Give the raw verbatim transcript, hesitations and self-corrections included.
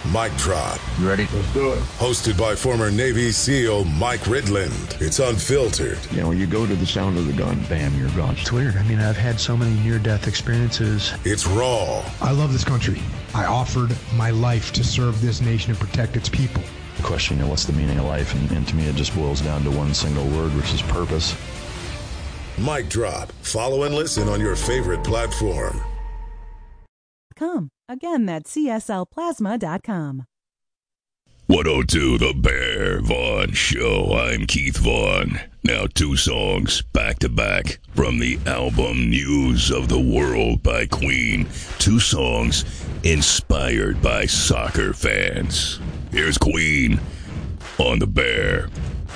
Mic Drop. You ready? Let's do it. Hosted by former Navy SEAL Mike Ridland. It's unfiltered. You know, when you go to the sound of the gun, bam, you're gone. It's weird. I mean, I've had so many near-death experiences. It's raw. I love this country. I offered my life to serve this nation and protect its people. The question, you know, what's the meaning of life? And, and to me, it just boils down to one single word, which is purpose. Mic Drop. Follow and listen on your favorite platform. Come. Again, that's C S L plasma dot com. one oh two The Bear Vaughn Show. I'm Keith Vaughn. Now two songs back to back from the album News of the World by Queen. Two songs inspired by soccer fans. Here's Queen on The Bear.